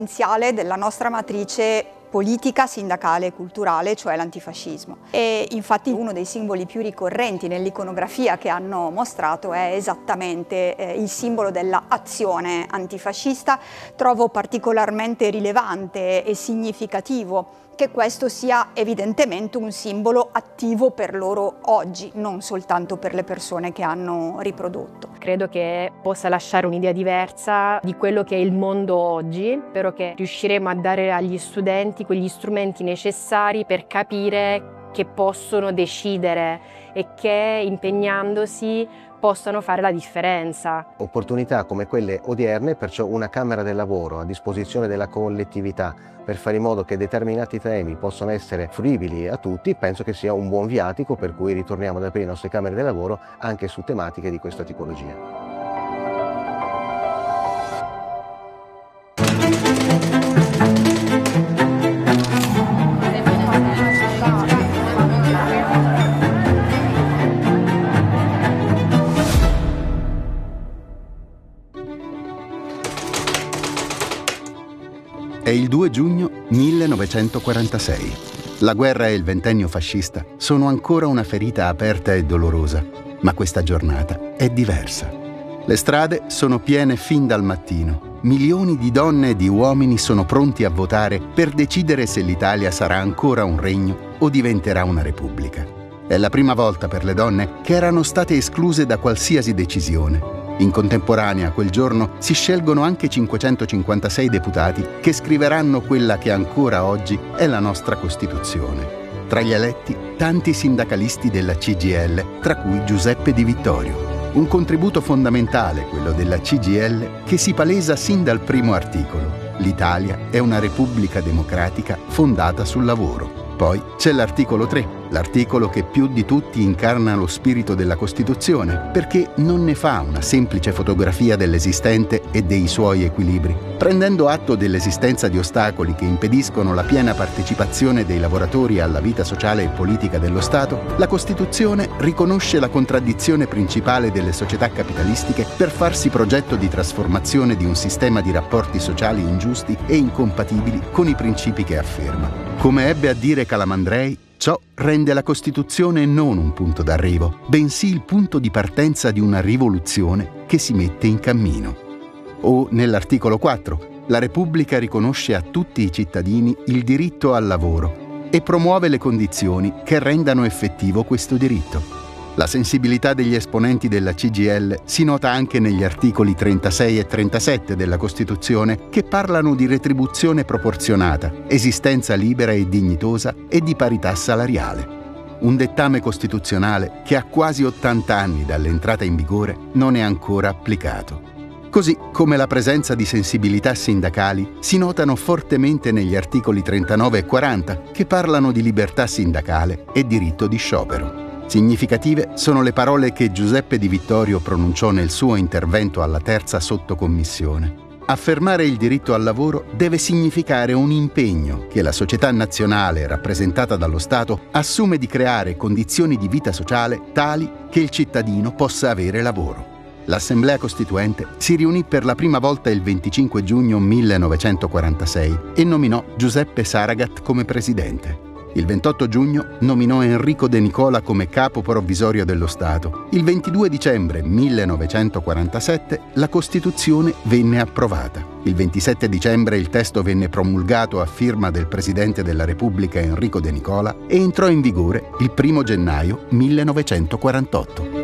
essenziale della nostra matrice politica, sindacale e culturale, cioè l'antifascismo. E infatti uno dei simboli più ricorrenti nell'iconografia che hanno mostrato è esattamente il simbolo dell'azione antifascista. Trovo particolarmente rilevante e significativo che questo sia evidentemente un simbolo attivo per loro oggi, non soltanto per le persone che hanno riprodotto. Credo che possa lasciare un'idea diversa di quello che è il mondo oggi. Spero che riusciremo a dare agli studenti quegli strumenti necessari per capire che possono decidere e che impegnandosi possano fare la differenza. Opportunità come quelle odierne, perciò una Camera del Lavoro a disposizione della collettività per fare in modo che determinati temi possano essere fruibili a tutti, penso che sia un buon viatico per cui ritorniamo ad aprire le nostre Camere del Lavoro anche su tematiche di questa tipologia. È il 2 giugno 1946. La guerra e il ventennio fascista sono ancora una ferita aperta e dolorosa, ma questa giornata è diversa. Le strade sono piene fin dal mattino. Milioni di donne e di uomini sono pronti a votare per decidere se l'Italia sarà ancora un regno o diventerà una repubblica. È la prima volta per le donne che erano state escluse da qualsiasi decisione. In contemporanea a quel giorno si scelgono anche 556 deputati che scriveranno quella che ancora oggi è la nostra Costituzione. Tra gli eletti, tanti sindacalisti della CGIL, tra cui Giuseppe Di Vittorio. Un contributo fondamentale, quello della CGIL, che si palesa sin dal primo articolo. L'Italia è una repubblica democratica fondata sul lavoro. Poi c'è l'articolo 3, l'articolo che più di tutti incarna lo spirito della Costituzione, perché non ne fa una semplice fotografia dell'esistente e dei suoi equilibri. Prendendo atto dell'esistenza di ostacoli che impediscono la piena partecipazione dei lavoratori alla vita sociale e politica dello Stato, la Costituzione riconosce la contraddizione principale delle società capitalistiche per farsi progetto di trasformazione di un sistema di rapporti sociali ingiusti e incompatibili con i principi che afferma. Come ebbe a dire Calamandrei, ciò rende la Costituzione non un punto d'arrivo, bensì il punto di partenza di una rivoluzione che si mette in cammino. O nell'articolo 4, la Repubblica riconosce a tutti i cittadini il diritto al lavoro e promuove le condizioni che rendano effettivo questo diritto. La sensibilità degli esponenti della CGIL si nota anche negli articoli 36 e 37 della Costituzione, che parlano di retribuzione proporzionata, esistenza libera e dignitosa e di parità salariale. Un dettame costituzionale che a quasi 80 anni dall'entrata in vigore non è ancora applicato. Così come la presenza di sensibilità sindacali si notano fortemente negli articoli 39 e 40, che parlano di libertà sindacale e diritto di sciopero. Significative sono le parole che Giuseppe Di Vittorio pronunciò nel suo intervento alla terza sottocommissione. Affermare il diritto al lavoro deve significare un impegno che la società nazionale, rappresentata dallo Stato, assume di creare condizioni di vita sociale tali che il cittadino possa avere lavoro. L'Assemblea Costituente si riunì per la prima volta il 25 giugno 1946 e nominò Giuseppe Saragat come presidente. Il 28 giugno nominò Enrico De Nicola come capo provvisorio dello Stato. Il 22 dicembre 1947 la Costituzione venne approvata. Il 27 dicembre il testo venne promulgato a firma del Presidente della Repubblica Enrico De Nicola e entrò in vigore il 1 gennaio 1948.